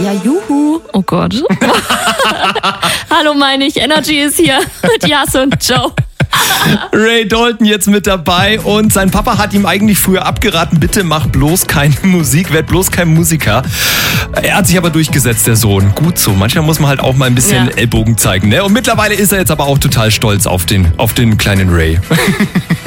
Ja, juhu. Oh Gott. Hallo, meine ich. Energy ist hier mit Jas und Joe. Ray Dalton jetzt mit dabei und sein Papa hat ihm eigentlich früher abgeraten, bitte mach bloß keine Musik, werd bloß kein Musiker. Er hat sich aber durchgesetzt, der Sohn. Gut so, manchmal muss man halt auch mal ein bisschen Ellbogen zeigen, ne? Und mittlerweile ist er jetzt aber auch total stolz auf den kleinen Ray.